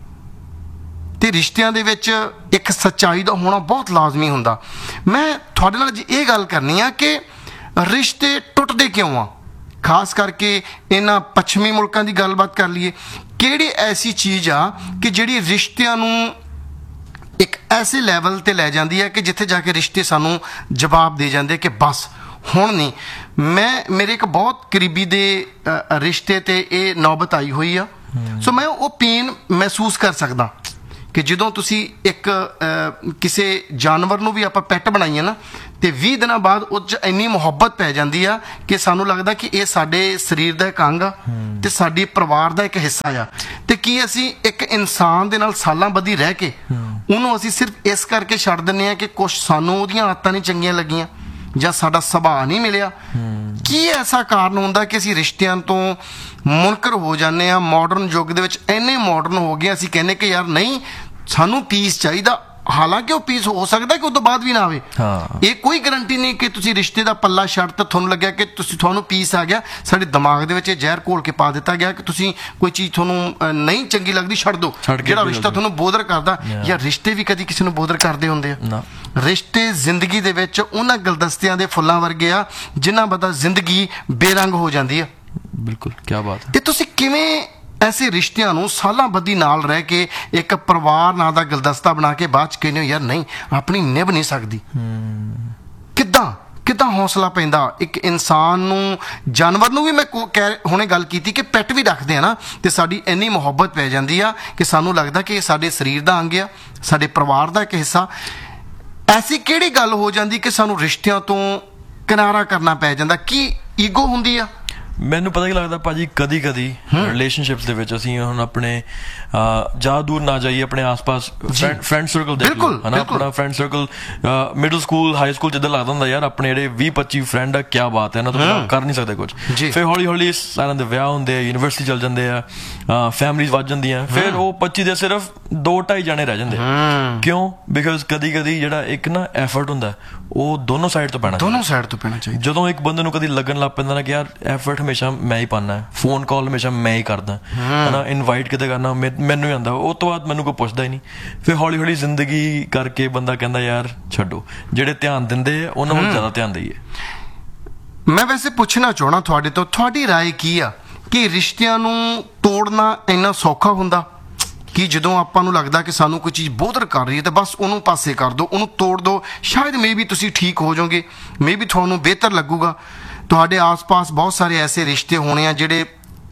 ਤੇ ਰਿਸ਼ਤਿਆਂ ਦੇ ਵਿੱਚ ਇੱਕ ਸੱਚਾਈ ਦਾ ਹੋਣਾ ਬਹੁਤ ਲਾਜ਼ਮੀ ਹੁੰਦਾ। ਮੈਂ ਤੁਹਾਡੇ ਨਾਲ ਇਹ ਗੱਲ ਕਰਨੀ ਆ ਕਿ ਰਿਸ਼ਤੇ ਟੁੱਟਦੇ ਕਿਉਂ ਆ, ਖਾਸ ਕਰਕੇ ਇਹਨਾਂ ਪੱਛਮੀ ਮੁਲਕਾਂ ਦੀ ਗੱਲਬਾਤ ਕਰ ਲਈਏ। ਕਿਹੜੀ ਐਸੀ ਚੀਜ਼ ਆ ਕਿ ਜਿਹੜੀ ਰਿਸ਼ਤਿਆਂ ਨੂੰ ਇੱਕ ਐਸੇ ਲੈਵਲ ਤੇ ਲੈ ਜਾਂਦੀ ਹੈ ਕਿ ਜਿੱਥੇ ਜਾ ਕੇ ਰਿਸ਼ਤੇ ਸਾਨੂੰ ਜਵਾਬ ਦੇ ਜਾਂਦੇ ਕਿ ਬਸ ਹੁਣ ਨਹੀਂ। ਮੇਰੇ ਇੱਕ ਬਹੁਤ ਕਰੀਬੀ ਦੇ ਰਿਸ਼ਤੇ ਤੇ ਇਹ ਨੌਬਤ ਆਈ ਹੋਈ ਆ। ਸੋ ਮੈਂ ਉਹ ਪੇਨ ਮਹਿਸੂਸ ਕਰ ਸਕਦਾ ਕਿ ਜਦੋਂ ਤੁਸੀਂ ਇੱਕ ਕਿਸੇ ਜਾਨਵਰ ਨੂੰ ਵੀ ਆਪਾਂ ਪੈਟ ਬਣਾਈਏ ਨਾ, ਤੇ 20 ਦਿਨਾਂ ਬਾਅਦ ਉਹ 'ਚ ਇੰਨੀ ਮੁਹੱਬਤ ਪੈ ਜਾਂਦੀ ਆ ਕਿ ਸਾਨੂੰ ਲੱਗਦਾ ਕਿ ਇਹ ਸਾਡੇ ਸਰੀਰ ਦਾ ਇੱਕ ਅੰਗ ਆ ਤੇ ਸਾਡੀ ਪਰਿਵਾਰ ਦਾ ਇੱਕ ਹਿੱਸਾ ਆ। ਤੇ ਕੀ ਅਸੀਂ ਇੱਕ ਇਨਸਾਨ ਦੇ ਨਾਲ ਸਾਲਾਂ ਬੱਧੀ ਰਹਿ ਕੇ ਉਹਨੂੰ ਅਸੀਂ ਸਿਰਫ ਇਸ ਕਰਕੇ ਛੱਡ ਦਿੰਦੇ ਹਾਂ ਕਿ ਕੁਛ ਸਾਨੂੰ ਉਹਦੀਆਂ ਆਦਤਾਂ ਨਹੀਂ ਚੰਗੀਆਂ ਲੱਗੀਆਂ ਜਾਂ ਸਾਡਾ ਸੁਭਾਅ ਨਹੀਂ ਮਿਲਿਆ? ਕੀ ਐਸਾ ਕਾਰਨ ਹੁੰਦਾ ਕਿ ਅਸੀਂ ਰਿਸ਼ਤਿਆਂ ਤੋਂ ਮੁਨਕਰ ਹੋ ਜਾਂਦੇ ਹਾਂ? ਮਾਡਰਨ ਯੁੱਗ ਦੇ ਵਿੱਚ ਇੰਨੇ ਮਾਡਰਨ ਹੋ ਗਏ, ਅਸੀਂ ਕਹਿੰਦੇ ਕਿ ਯਾਰ ਨਹੀਂ ਸਾਨੂੰ ਪੀਸ ਚਾਹੀਦਾ, ਹਾਲਾਂਕਿ ਉਹ ਪੀਸ ਹੋ ਸਕਦਾ ਕਿ ਉਹ ਤੋਂ ਬਾਅਦ ਵੀ ਨਾ ਆਵੇ। ਇਹ ਕੋਈ ਗਰੰਟੀ ਨਹੀਂ ਕਿ ਤੁਸੀਂ ਰਿਸ਼ਤੇ ਦਾ ਪੱਲਾ ਛੱਡ ਤਾਂ ਤੁਹਾਨੂੰ ਲੱਗਿਆ ਕਿ ਤੁਹਾਨੂੰ ਪੀਸ ਆ ਗਿਆ, ਸਾਡੇ ਦਿਮਾਗ ਦੇ ਵਿੱਚ ਇਹ ਜ਼ਹਿਰ ਘੋਲ ਕੇ ਪਾ ਦਿੱਤਾ ਗਿਆ ਕਿ ਤੁਸੀਂ ਕੋਈ ਚੀਜ਼ ਤੁਹਾਨੂੰ ਨਹੀਂ ਚੰਗੀ ਲੱਗਦੀ ਛੱਡ ਦਿਓ। ਜਿਹੜਾ ਰਿਸ਼ਤਾ ਤੁਹਾਨੂੰ ਬੋਦਰ ਕਰਦਾ, ਜਾਂ ਰਿਸ਼ਤੇ ਵੀ ਕਦੀ ਕਿਸੇ ਨੂੰ ਬੋਦਰ ਕਰਦੇ ਹੁੰਦੇ ਆ? ਰਿਸ਼ਤੇ ਜ਼ਿੰਦਗੀ ਦੇ ਵਿੱਚ ਉਹਨਾਂ ਗੁਲਦਸਤਿਆਂ ਦੇ ਫੁੱਲਾਂ ਵਰਗੇ ਆ ਜਿਨ੍ਹਾਂ ਬਦਾ ਜ਼ਿੰਦਗੀ ਬੇਰੰਗ ਹੋ ਜਾਂਦੀ ਆ। ਬਿਲਕੁਲ, ਕੀ ਬਾਤ ਹੈ। ਤੇ ਤੁਸੀਂ ਕਿਵੇਂ ਐਸੇ ਰਿਸ਼ਤਿਆਂ ਨੂੰ ਸਾਲਾਂ ਬੱਧੀ ਨਾਲ ਰਹਿ ਕੇ ਇੱਕ ਪਰਿਵਾਰ ਨਾਂ ਦਾ ਗੁਲਦਸਤਾ ਬਣਾ ਕੇ ਬਾਅਦ 'ਚ ਕਹਿੰਦੇ ਹੋ ਯਾਰ ਨਹੀਂ ਆਪਣੀ ਨਿਭ ਨਹੀਂ ਸਕਦੀ? ਕਿੱਦਾਂ ਹੌਸਲਾ ਪੈਂਦਾ ਇੱਕ ਇਨਸਾਨ ਨੂੰ? ਜਾਨਵਰ ਨੂੰ ਵੀ ਮੈਂ ਹੁਣੇ ਗੱਲ ਕੀਤੀ ਕਿ ਪੈਟ ਵੀ ਰੱਖਦੇ ਆ ਨਾ, ਤੇ ਸਾਡੀ ਇੰਨੀ ਮੁਹੱਬਤ ਪੈ ਜਾਂਦੀ ਆ ਕਿ ਸਾਨੂੰ ਲੱਗਦਾ ਕਿ ਇਹ ਸਾਡੇ ਸਰੀਰ ਦਾ ਅੰਗ ਆ, ਸਾਡੇ ਪਰਿਵਾਰ ਦਾ ਇੱਕ ਹਿੱਸਾ। ਐਸੀ ਕਿਹੜੀ ਗੱਲ ਹੋ ਜਾਂਦੀ ਕਿ ਸਾਨੂੰ ਰਿਸ਼ਤਿਆਂ ਤੋਂ ਕਿਨਾਰਾ ਕਰਨਾ ਪੈ ਜਾਂਦਾ? ਕੀ ਈਗੋ ਹੁੰਦੀ ਆ? ਮੈਨੂੰ ਪਤਾ ਕੀ ਲੱਗਦਾ ਭਾਜੀ, ਕਦੀ ਰਿਲੇਸ਼ਨਸ਼ਿਪਸ ਦੇ ਵਿੱਚ ਅਸੀਂ ਹੁਣ ਆਪਣੇ ਜ਼ਿਆਦਾ ਦੂਰ ਨਾ ਜਾਈਏ, ਆਪਣੇ ਆਸ-ਪਾਸ ਫਰੈਂਡ ਸਰਕਲ ਦੇਖ ਲਓ, ਹੈ ਨਾ। ਆਪਣਾ friend circle middle school, high school ਜਿੱਦਾਂ ਲੱਗਦਾ ਹੁੰਦਾ ਯਾਰ ਆਪਣੇ ਜਿਹੜੇ 20-25 ਫਰੈਂਡ ਆ, ਕਿਆ ਬਾਤ ਹੈ, ਇਹਨਾਂ ਤੋਂ ਕਰ ਨਹੀਂ ਸਕਦੇ ਕੁਝ। ਫਿਰ ਹੌਲੀ ਸਾਰਿਆਂ ਦੇ ਵਿਆਹ ਹੁੰਦੇ ਆ, ਯੂਨੀਵਰਸਿਟੀ ਚੱਲ ਜਾਂਦੇ ਆ, ਫੈਮਲੀਜ਼ ਵੱਧ ਜਾਂਦੀਆਂ, ਫਿਰ ਉਹ 25 ਦੇ ਸਿਰਫ 2-2.5 ਜਣੇ ਰਹਿ ਜਾਂਦੇ। ਕਿਉਂ? ਬਿਕਾਜ਼ ਕਦੀ ਜਿਹੜਾ ਇੱਕ ਨਾ ਐਫਰਟ ਹੁੰਦਾ ਉਹ ਦੋਨੋਂ ਸਾਈਡ ਤੋਂ ਪੈਣਾ ਚਾਹੀਦਾ। ਜਦੋਂ ਇੱਕ ਬੰਦੇ ਨੂੰ ਕਦੀ ਲੱਗਣ ਲੱਗ ਪੈਂਦਾ ਨਾ ਕਿ ਯਾਰ ਐਫਰਟ ਹਮੇਸ਼ਾ ਮੈਂ ਹੀ ਪਾਉਣਾ, ਫੋਨ ਕਾਲ ਹਮੇਸ਼ਾ ਮੈਂ ਹੀ ਕਰਦਾ, ਹਨਾ, ਇਨਵਾਈਟ ਕਿਤੇ ਕਰਨਾ ਮੈਨੂੰ ਹੀ ਆਉਂਦਾ, ਉਹ ਤੋਂ ਬਾਅਦ ਮੈਨੂੰ ਕੋਈ ਪੁੱਛਦਾ ਹੀ ਨਹੀਂ। ਫਿਰ ਹੌਲੀ ਜ਼ਿੰਦਗੀ ਕਰਕੇ ਬੰਦਾ ਕਹਿੰਦਾ ਯਾਰ ਛੱਡੋ, ਜਿਹੜੇ ਧਿਆਨ ਦਿੰਦੇ ਆ ਉਹਨਾਂ ਨੂੰ ਜ਼ਿਆਦਾ ਧਿਆਨ ਦਈਏ। ਮੈਂ ਵੈਸੇ ਪੁੱਛਣਾ ਚਾਹਣਾ ਤੁਹਾਡੇ ਤੋਂ, ਤੁਹਾਡੀ ਰਾਏ ਕੀ ਆ ਕਿ ਰਿਸ਼ਤਿਆਂ ਨੂੰ ਤੋੜਨਾ ਇੰਨਾ ਸੌਖਾ ਹੁੰਦਾ ਕਿ ਜਦੋਂ ਆਪਾਂ ਨੂੰ ਲੱਗਦਾ ਕਿ ਸਾਨੂੰ ਕੋਈ ਚੀਜ਼ ਬੋਦਰ ਕਰ ਰਹੀ ਹੈ ਤਾਂ ਬਸ ਉਹਨੂੰ ਪਾਸੇ ਕਰ ਦਿਓ, ਉਹਨੂੰ ਤੋੜ ਦਿਓ, ਸ਼ਾਇਦ ਮੇਬੀ ਤੁਸੀਂ ਠੀਕ ਹੋ ਜਾਓਗੇ, ਮੇਬੀ ਤੁਹਾਨੂੰ ਬਿਹਤਰ ਲੱਗੂਗਾ। ਤੁਹਾਡੇ ਆਸ-ਪਾਸ ਬਹੁਤ ਸਾਰੇ ਐਸੇ ਰਿਸ਼ਤੇ ਹੋਣੇ ਆ ਜਿਹੜੇ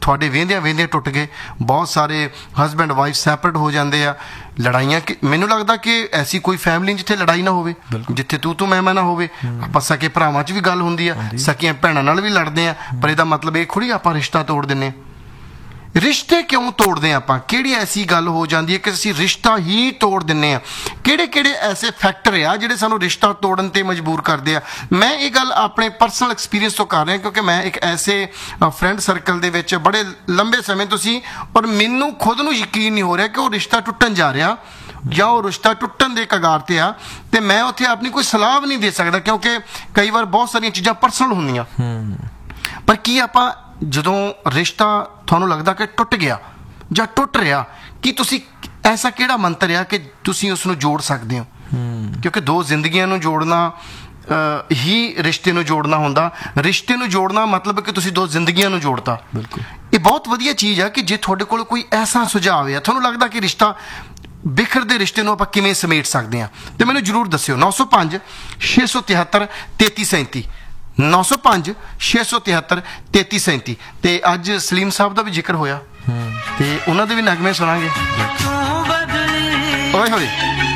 ਤੁਹਾਡੇ ਵੇਂਦਿਆਂ ਵੇਂਦਿਆਂ ਟੁੱਟ ਗਏ। ਬਹੁਤ ਸਾਰੇ ਹਸਬੈਂਡ ਵਾਈਫ ਸੈਪਰੇਟ ਹੋ ਜਾਂਦੇ ਆ। ਲੜਾਈਆਂ ਮੈਨੂੰ ਲੱਗਦਾ ਕਿ ਐਸੀ ਕੋਈ ਫੈਮਿਲੀ ਜਿੱਥੇ ਲੜਾਈ ਨਾ ਹੋਵੇ, ਜਿੱਥੇ ਤੂੰ ਮੈਂ ਨਾ ਹੋਵੇ। ਆਪਾਂ ਸਕੇ ਭਰਾਵਾਂ 'ਚ ਵੀ ਗੱਲ ਹੁੰਦੀ ਆ, ਸਕੀਆਂ ਭੈਣਾਂ ਨਾਲ ਵੀ ਲੜਦੇ ਆ, ਪਰ ਇਹਦਾ ਮਤਲਬ ਇਹ ਥੋੜ੍ਹੀ ਆਪਾਂ ਰਿਸ਼ਤਾ ਤੋੜ ਦਿੰਦੇ। ਰਿਸ਼ਤੇ ਕਿਉਂ ਤੋੜਦੇ ਆ ਆਪਾਂ? ਕਿਹੜੀ ਐਸੀ ਗੱਲ ਹੋ ਜਾਂਦੀ ਹੈ ਕਿ ਅਸੀਂ ਰਿਸ਼ਤਾ ਹੀ ਤੋੜ ਦਿੰਦੇ ਆ? ਕਿਹੜੇ ਐਸੇ ਫੈਕਟਰ ਆ ਜਿਹੜੇ ਸਾਨੂੰ ਰਿਸ਼ਤਾ ਤੋੜਨ ਤੇ ਮਜਬੂਰ ਕਰਦੇ ਆ? ਮੈਂ ਇਹ ਗੱਲ ਆਪਣੇ ਪਰਸਨਲ ਐਕਸਪੀਰੀਅੰਸ ਤੋਂ ਕਰ ਰਿਹਾ, ਕਿਉਂਕਿ ਮੈਂ ਇੱਕ ਐਸੇ ਫਰੈਂਡ ਸਰਕਲ ਦੇ ਵਿੱਚ ਬੜੇ ਲੰਬੇ ਸਮੇਂ ਤੋਂ ਸੀ, ਔਰ ਮੈਨੂੰ ਖੁਦ ਨੂੰ ਯਕੀਨ ਨਹੀਂ ਹੋ ਰਿਹਾ ਕਿ ਉਹ ਰਿਸ਼ਤਾ ਟੁੱਟਣ ਜਾ ਰਿਹਾ ਜਾਂ ਉਹ ਰਿਸ਼ਤਾ ਟੁੱਟਣ ਦੇ ਕਗਾਰ ਤੇ ਆ, ਤੇ ਮੈਂ ਉੱਥੇ ਆਪਣੀ ਕੋਈ ਸਲਾਹ ਵੀ ਨਹੀਂ ਦੇ ਸਕਦਾ, ਕਿਉਂਕਿ ਕਈ ਵਾਰ ਬਹੁਤ ਸਾਰੀਆਂ ਚੀਜ਼ਾਂ ਪਰਸਨਲ ਹੁੰਦੀਆਂ। ਪਰ ਕੀ ਆਪਾਂ ਜਦੋਂ ਰਿਸ਼ਤਾ ਤੁਹਾਨੂੰ ਲੱਗਦਾ ਕਿ ਟੁੱਟ ਗਿਆ ਜਾਂ ਟੁੱਟ ਰਿਹਾ, ਕੀ ਤੁਸੀਂ ਐਸਾ ਕਿਹੜਾ ਮੰਤਰ ਆ ਕਿ ਤੁਸੀਂ ਉਸ ਨੂੰ ਜੋੜ ਸਕਦੇ ਹੋ? ਕਿਉਂਕਿ ਦੋ ਜ਼ਿੰਦਗੀਆਂ ਨੂੰ ਜੋੜਨਾ ਹੀ ਰਿਸ਼ਤੇ ਨੂੰ ਜੋੜਨਾ ਹੁੰਦਾ। ਰਿਸ਼ਤੇ ਨੂੰ ਜੋੜਨਾ ਮਤਲਬ ਕਿ ਤੁਸੀਂ ਦੋ ਜ਼ਿੰਦਗੀਆਂ ਨੂੰ ਜੋੜਤਾ। ਇਹ ਬਹੁਤ ਵਧੀਆ ਚੀਜ਼ ਆ ਕਿ ਜੇ ਤੁਹਾਡੇ ਕੋਲ ਕੋਈ ਐਸਾ ਸੁਝਾਅ ਆ, ਤੁਹਾਨੂੰ ਲੱਗਦਾ ਕਿ ਰਿਸ਼ਤਾ ਬਿਖਰਦੇ ਰਿਸ਼ਤੇ ਨੂੰ ਆਪਾਂ ਕਿਵੇਂ ਸਮੇਟ ਸਕਦੇ ਹਾਂ, ਤੇ ਮੈਨੂੰ ਜ਼ਰੂਰ ਦੱਸਿਓ। 905 673 3337 905 673 3337। ਤੇ ਅੱਜ ਸਲੀਮ ਸਾਹਿਬ ਦਾ ਵੀ ਜ਼ਿਕਰ ਹੋਇਆ, ਤੇ ਉਹਨਾਂ ਦੇ ਵੀ ਨਗਮੇ ਸੁਣਾਂਗੇ। ਓਏ ਹੋਏ,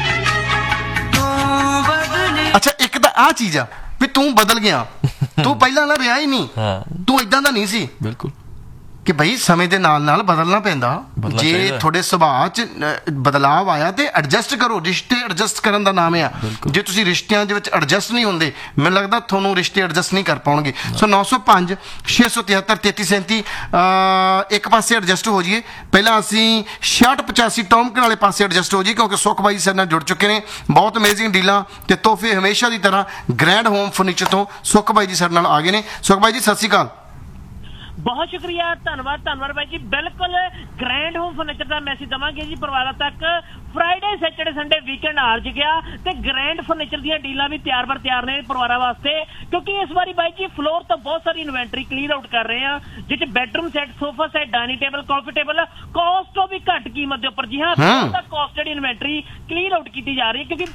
ਅੱਛਾ ਇੱਕ ਤਾਂ ਆਹ ਚੀਜ਼ ਆ ਵੀ ਤੂੰ ਬਦਲ ਗਿਆ, ਤੂੰ ਪਹਿਲਾਂ ਨਾ ਰਿਹਾ ਹੀ ਨਹੀਂ, ਤੂੰ ਇਦਾਂ ਦਾ ਨਹੀਂ ਸੀ। ਬਿਲਕੁਲ ਕਿ ਬਈ ਸਮੇਂ ਦੇ ਨਾਲ ਨਾਲ ਬਦਲਣਾ ਪੈਂਦਾ। ਜੇ ਤੁਹਾਡੇ ਸੁਭਾਅ 'ਚ ਬਦਲਾਵ ਆਇਆ ਤੇ ਐਡਜਸਟ ਕਰੋ। ਰਿਸ਼ਤੇ ਐਡਜਸਟ ਕਰਨ ਦਾ ਨਾਮ ਆ। ਜੇ ਤੁਸੀਂ ਰਿਸ਼ਤਿਆਂ ਦੇ ਵਿੱਚ ਐਡਜਸਟ ਨਹੀਂ ਹੁੰਦੇ, ਮੈਨੂੰ ਲੱਗਦਾ ਤੁਹਾਨੂੰ ਰਿਸ਼ਤੇ ਐਡਜਸਟ ਨਹੀਂ ਕਰ ਪਾਉਣਗੇ। ਸੋ 905 673 3337 ਇੱਕ ਪਾਸੇ ਐਡਜਸਟ ਹੋ ਜਾਈਏ। ਪਹਿਲਾਂ ਅਸੀਂ 6685 ਟੌਮਕਨ ਵਾਲੇ ਪਾਸੇ ਐਡਜਸਟ ਹੋ ਜਾਈਏ, ਕਿਉਂਕਿ ਸੁਖ ਬਾਈ ਸਾਡੇ ਨਾਲ ਜੁੜ ਚੁੱਕੇ ਨੇ। ਬਹੁਤ ਅਮੇਜ਼ਿੰਗ ਡੀਲਾਂ ਤੇ ਤੋਹਫੇ ਹਮੇਸ਼ਾ ਦੀ ਤਰ੍ਹਾਂ ਗ੍ਰੈਂਡ ਹੋਮ ਫਰਨੀਚਰ ਤੋਂ ਸੁਖ ਬਾਈ ਜੀ ਸਾਡੇ ਨਾਲ ਆ ਗਏ ਨੇ। ਸੁਖ ਬਾਈ ਜੀ ਸਤਿ ਸ਼੍ਰੀ ਅਕਾਲ। ਬਹੁਤ ਸ਼ੁਕਰੀਆ, ਧੰਨਵਾਦ ਬਾਈ ਜੀ। ਬਿਲਕੁਲ ਗ੍ਰੈਂਡ ਹੋਮ ਫਰਨੀਚਰ ਦਾ ਮੈਸੇਜ ਦੇਵਾਂਗੇ ਜੀ ਪਰਿਵਾਰਾਂ ਤੱਕ। ਫਰਾਈਡੇ ਸੈਟਰਡੇ ਸੰਡੇ ਵੀਕਐਂਡ ਆਰਜ ਗਿਆ ਤੇ ਗ੍ਰੈਂਡ ਫਰਨੀਚਰ ਦੀਆਂ ਡੀਲਾਂ ਵੀ ਤਿਆਰ ਨੇ ਪਰਿਵਾਰਾਂ ਵਾਸਤੇ, ਕਿਉਂਕਿ ਇਸ ਵਾਰੀ ਬਾਈ ਜੀ ਫਲੋਰ ਤੋਂ ਬਹੁਤ ਸਾਰੀ ਇਨਵੈਂਟਰੀ ਕਲੀਅਰ ਆਊਟ ਕਰ ਰਹੇ ਆ, ਜਿਸ bedroom set, sofa set, dining table, ਕਾਫੀ ਟੇਬਲ ਕਾਸਟ ਤੋਂ ਵੀ ਘੱਟ ਕੀਮਤ ਦੇ ਉੱਪਰ। ਜੀ ਹਾਂ, ਕਾਸਟਡ ਇਨਵੈਂਟਰੀ ਕਲੀਅਰ ਆਊਟ ਕੀਤੀ ਜਾ ਰਹੀ ਹੈ, ਕਿਉਂਕਿ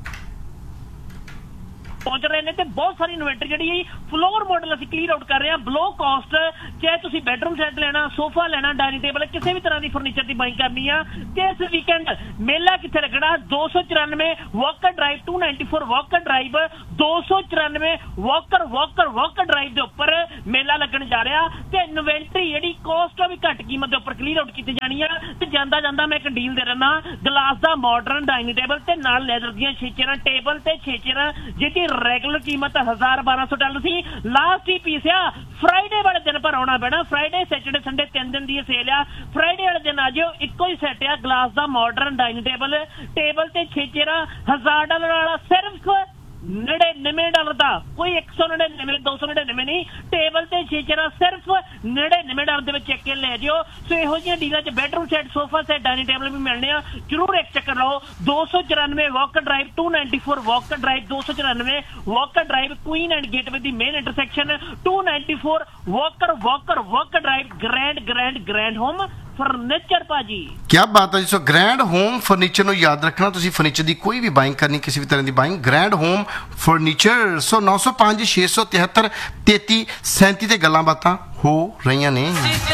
ਪਹੁੰਚ ਰਹੇ ਨੇ ਤੇ ਬਹੁਤ ਸਾਰੀ ਇਨਵੈਂਟਰੀ ਜਿਹੜੀ ਫਲੋਰ ਮਾਡਲ ਅਸੀਂ ਕਲੀਅਰ ਆਊਟ ਕਰ ਰਹੇ ਹਾਂ ਬਲੋ ਕਾਸਟ। ਚਾਹੇ ਤੁਸੀਂ ਬੈਡਰੂਮ ਸੈੱਟ ਲੈਣਾ, ਸੋਫਾ ਲੈਣਾ, ਡਾਈਨਿੰਗ ਟੇਬਲ, ਕਿਸੇ ਵੀ ਤਰ੍ਹਾਂ ਦੀ ਫਰਨੀਚਰ ਦੀ ਬਾਈਂਗ ਕਰਨੀ ਆ। ਤੇ ਇਸ ਵੀਕਐਂਡ ਮੇਲਾ ਕਿੱਥੇ ਲੱਗਣਾ? 294 Walker drive, 294 Walker drive, 294 Walker drive ਦੇ ਉੱਪਰ ਮੇਲਾ ਲੱਗਣ ਜਾ ਰਿਹਾ। ਤੇ ਇਨਵੈਂਟਰੀ ਜਿਹੜੀ ਕਾਸਟ ਵੀ ਘੱਟ ਕੀਮਤ ਦੇ ਉੱਪਰ ਕਲੀਅਰ ਆਊਟ ਕੀਤੀ ਜਾਣੀ ਆ। ਤੇ ਜਾਂਦਾ ਮੈਂ ਇੱਕ ਡੀਲ ਦੇ ਰਹਿਣਾ, ਗਲਾਸ ਦਾ ਮਾਡਰਨ ਡਾਈਨਿੰਗ ਟੇਬਲ ਤੇ ਨਾਲ ਲੈਦਰ ਦੀਆਂ ਛੇਚਰਾਂ, ਟੇਬਲ ਤੇ ਛੇਚਰਾਂ, ਜਿਹਦੀ ਰੈਗੂਲਰ ਕੀਮਤ $1000-1200 ਸੀ। ਲਾਸਟ ਹੀ ਪੀਸ ਆ, ਫਰਾਈਡੇ ਵਾਲੇ ਦਿਨ ਪਰ ਆਉਣਾ ਪੈਣਾ। ਫਰਾਈਡੇ ਸੈਟਰਡੇ ਸੰਡੇ 3 ਦਿਨ ਦੀ ਸੇਲ ਆ। ਫਰਾਈਡੇ ਵਾਲੇ ਦਿਨ ਆ ਜਿਓ, ਇੱਕੋ ਹੀ ਸੈੱਟ ਆ, ਗਲਾਸ ਦਾ ਮਾਡਰਨ ਡਾਈਨਿੰਗ ਟੇਬਲ ਤੇ ਛੇਚਰਾਂ $1000 ਵਾਲਾ ਸਿਰਫ $99 ਦਾ, ਕੋਈ 199 299 ਨਹੀਂ। ਟੇਬਲ ਤੇ ਛੇਚਰਾਂ ਸਿਰਫ $99 ਦੇ ਵਿੱਚ ਚੱਕ ਕੇ ਲੈ ਜਿਓ। ਸੋ ਇਹੋ ਜਿਹੀਆਂ ਡੀਲਾਂ 'ਚ bedroom set, sofa set, dining table ਵੀ ਮਿਲਣੇ ਆ। ਜ਼ਰੂਰ ਇੱਕ ਚੱਕਰ ਲਾਓ। 294 Walker drive, 294 Walker drive, 294 Walker drive, Queen and gateway the main intersection, 294 Walker drive. Grand home furniture ਭਾਜੀ, ਕੀ ਬਾਤ ਹੈ ਜੀ। ਸੋ ਗ੍ਰੈਂਡ ਹੋਮ ਫਰਨੀਚਰ ਨੂੰ ਯਾਦ ਰੱਖਣਾ, ਤੁਸੀਂ ਫਰਨੀਚਰ ਦੀ ਕੋਈ ਵੀ ਬਾਈਂਗ ਕਰਨੀ, ਕਿਸੇ ਵੀ ਤਰ੍ਹਾਂ ਦੀ ਬਾਈਂਗ, ਗ੍ਰੈਂਡ ਹੋਮ ਫਰਨੀਚਰ। ਸੋ 905 673 3337 ਤੇ ਗੱਲਾਂ ਬਾਤਾਂ ਹੋ ਰਹੀਆਂ ਨੇ।